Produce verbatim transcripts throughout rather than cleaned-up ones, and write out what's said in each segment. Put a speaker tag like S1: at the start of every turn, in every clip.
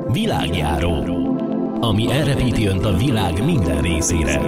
S1: Világjáró, ami elrepíti önt a világ minden részére.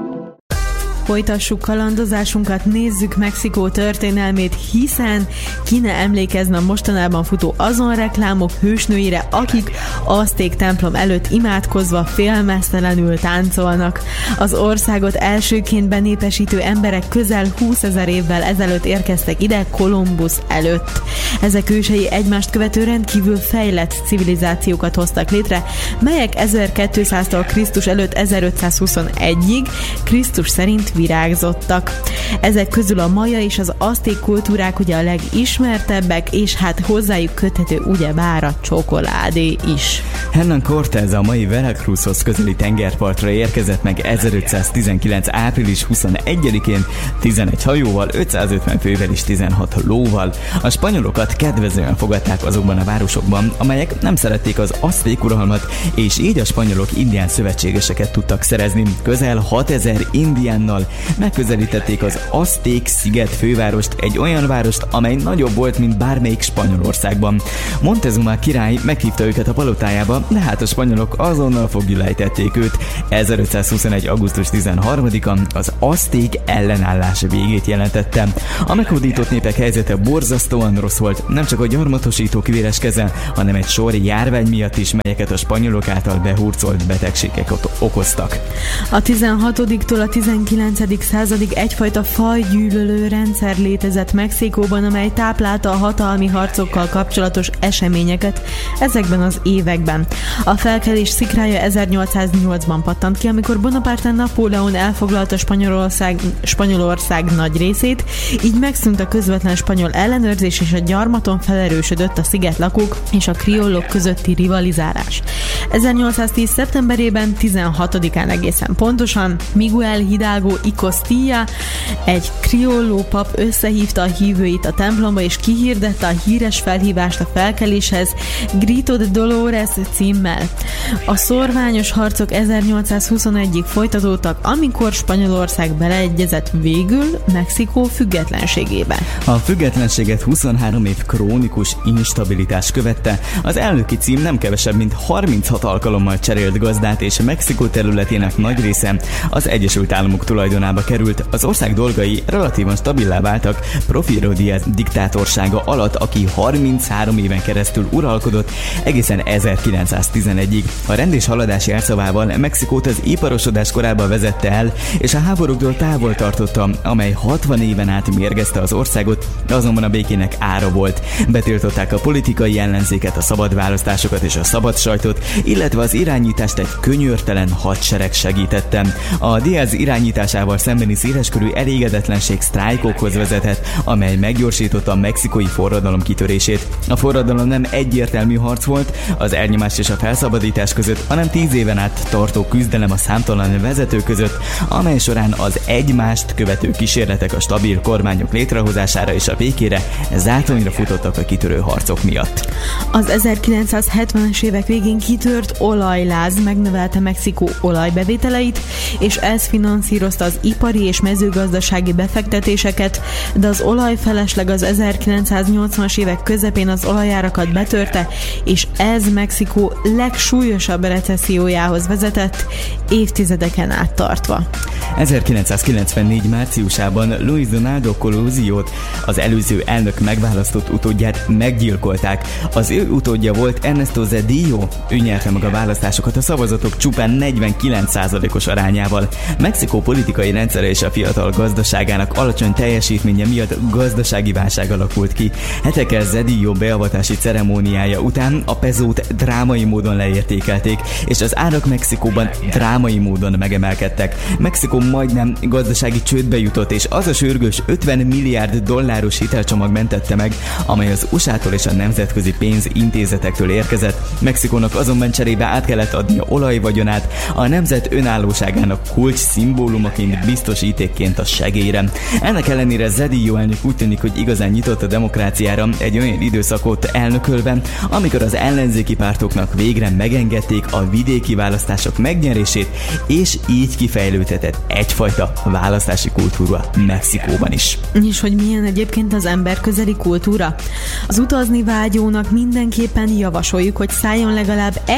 S2: Folytassuk kalandozásunkat, nézzük Mexikó történelmét, hiszen ki ne emlékezne a mostanában futó azon reklámok hősnőire, akik azték templom előtt imádkozva félmeztelenül táncolnak. Az országot elsőként benépesítő emberek közel húszezer évvel ezelőtt érkeztek ide Kolumbusz előtt. Ezek ősei egymást követő rendkívül fejlett civilizációkat hoztak létre, melyek ezerkétszáztól Krisztus előtt ezerötszázhuszonegyig Krisztus szerint virágzottak. Ezek közül a maja és az azték kultúrák ugye a legismertebbek, és hát hozzájuk köthető ugyebár a csokoládé is.
S3: Hernán Cortés a mai Veracruzhoz közeli tengerpartra érkezett meg ezerötszáztizenkilenc április huszonegyedikén tizenegy hajóval, ötszázötven fővel és tizenhat lóval. A spanyolokat kedvezően fogadták azokban a városokban, amelyek nem szerették az azték uralmat, és így a spanyolok indián szövetségeseket tudtak szerezni. Közel hatezer indiánnal megközelítették az azték sziget fővárost, egy olyan várost, amely nagyobb volt, mint bármelyik Spanyolországban. Montezuma király meghívta őket a palotájába, de hát a spanyolok azonnal foglyul ejtették őt. ezerötszázhuszonegy augusztus tizenharmadika az azték ellenállás végét jelentette. A meghódított népek helyzete borzasztóan rossz volt, nem csak a gyarmatosító kivéres keze, hanem egy sor járvány miatt is, melyeket a spanyolok által behurcolt betegségek okoztak.
S2: A tizenhatodiktól a tizenkilencedik századig egyfajta fajgyűlölő rendszer létezett Mexikóban, amely táplálta a hatalmi harcokkal kapcsolatos eseményeket ezekben az években. A felkelés szikrája ezernyolcszáznyolcban pattant ki, amikor Bonaparte Napóleon elfoglalta Spanyolország, Spanyolország nagy részét, így megszűnt a közvetlen spanyol ellenőrzés, és a gyarmaton felerősödött a szigetlakók és a kriollok közötti rivalizálás. ezernyolcszáztíz szeptemberében, tizenhatodikán egészen pontosan, Miguel Hidalgo y Costilla, egy kriolló pap összehívta a hívőit a templomba, és kihirdette a híres felhívást a felkeléshez Grito de Dolores címmel. A szorványos harcok ezernyolcszázhuszonegyig folytatódtak, amikor Spanyolország beleegyezett végül Mexikó függetlenségébe.
S3: A függetlenséget huszonhárom év krónikus instabilitás követte. Az elnöki cím nem kevesebb, mint harminchat alkalommal cserélt gazdát, és Mexikó területének nagy része az Egyesült Államok tulajdonába került. Az ország dolgai relatívan stabilá váltak Porfirio Díaz diktátorsága alatt, aki harminchárom éven keresztül uralkodott egészen ezerkilencszáztizenegyig. A rend és haladás jelszavával Mexikót az iparosodás korába vezette el, és a háborúktól távol tartotta, amely hatvan éven át mérgezte az országot, azonban a békének ára volt. Betiltották a politikai ellenzéket, a szabad választásokat és a szabad sajtot, illetve az irányítást egy könyörtelen hadsereg segítette. A Díaz irányításával szembeni széleskörű elégedetlenség sztrájkokhoz vezetett, amely meggyorsította a mexikói forradalom kitörését. A forradalom nem egyértelmű harc volt az elnyomás és a felszabadítás között, hanem tíz éven át tartó küzdelem a számtalan vezető között, amely során az egymást követő kísérletek a stabil kormányok létrehozására és a békére zátonyra futottak a kitörő harcok miatt.
S2: Az ezerkilencszázhetvenes évek végén kitört olajláz megnövelte Mexikó olajbevételeit, és ez finanszírozta az ipari és mezőgazdasági befektetéseket, de az olajfelesleg az ezerkilencszáznyolcvanas évek közepén az olajárakat betörte, és ez Mexikó legsúlyosabb recessziójához vezetett, évtizedeken át tartva.
S3: ezerkilencszázkilencvennégy márciusában Luis Donaldo Colosio-t, az előző elnök megválasztott utódját meggyilkolták. Az ő utódja volt Ernesto Zedillo, ő nyerte meg a választásokat a szavazatok csupán negyvenkilenc százalékos arányával. Mexikó politikai rendszere és a fiatal gazdaságának alacsony teljesítménye miatt gazdasági válság alakult ki. Hetekkel Zedillo beavatási ceremóniája után a pezót drámai módon leértékelték, és az árak Mexikóban drámai módon megemelkedtek. Mexikó majdnem gazdasági csődbe jutott, és az a sürgős ötven milliárd dolláros hitelcsomag mentette meg, amely az u es á-tól és a nemzetközi pénzintézetektől érkezett. Mexikónak azonban cserébe át kellett adnia olajvagyonát, a nemzet önállóságának kulcs szimbólumaként, biztosítékként a segélyre. Ennek ellenére Zedillo elnök úgy tűnik, hogy igazán nyitott a demokráciára, egy olyan időszakot elnökölve, amikor az ellenzéki pártoknak végre megengedték a vidéki választások megnyerését, és így kifejlődhetett egyfajta választási kultúra Mexikóban is.
S2: És hogy milyen egyébként az emberközeli kultúra? Az utazni vágyónak mindenképpen javasoljuk, hogy szálljon legalább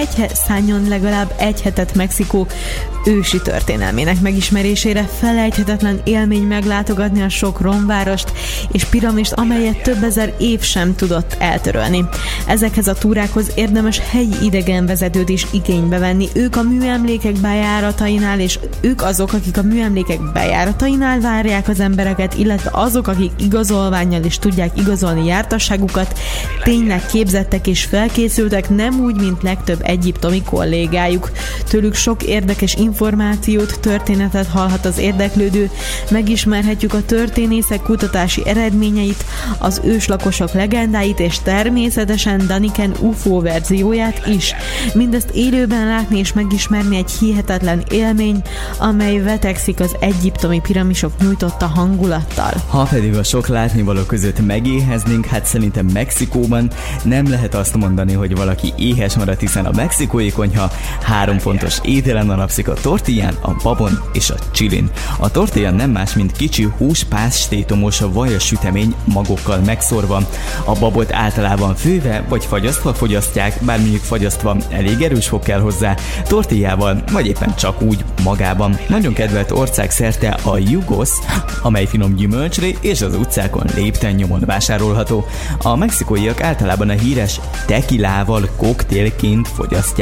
S2: egy szálljon legalább egy hetet Mexikó ősi történelmének megismerésére. Felejthetetlen élmény meglátogatni a sok romvárost és piramist, amelyet több ezer év sem tudott eltörölni. Ezekhez a túrákhoz érdemes helyi idegenvezetőt is igénybe venni. Ők a műemlékek bejáratainál, és ők azok, akik a műemlékek bejáratainál várják az embereket, illetve azok, akik igazolvánnyal is tudják igazolni jártasságukat, tényleg képzettek és felkészültek, nem úgy, mint legtöbb egyiptomi kollégájuk. Tőlük sok érdekes információt, történetet hallhat az érdeklődő, megismerhetjük a történészek kutatási eredményeit, az őslakosok legendáit, és természetesen Daniken u f o verzióját is. Mindezt élőben látni és megismerni egy hihetetlen élmény, amely vetekszik az egyiptomi piramisok nyújtotta hangulattal.
S3: Ha pedig a sok látnivaló között megéheznénk, hát szerintem Mexikóban nem lehet azt mondani, hogy valaki éhes maradt, hiszen a mexikói konyha három fontos ételen alapszik: a tortillán, a babon és a chilin. A tortilla nem más, mint kicsi húspástétomos vajas sütemény magokkal megszorva. A babot általában főve vagy fagyasztva fogyasztják, bár mondjuk fagyasztva elég erős fog kell hozzá, tortillával vagy éppen csak úgy magában. Nagyon kedvelt ország szerte a jugos, amely finom gyümölcslé és az utcákon lépten nyomon vásárolható. A mexikóiak általában a híres tequilával koktélként fogyasztják